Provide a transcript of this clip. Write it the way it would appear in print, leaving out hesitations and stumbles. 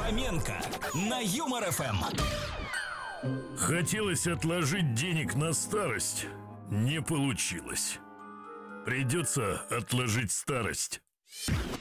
Фоменко на Юмор ФМ. Хотелось отложить денег на старость, не получилось. Придется отложить старость.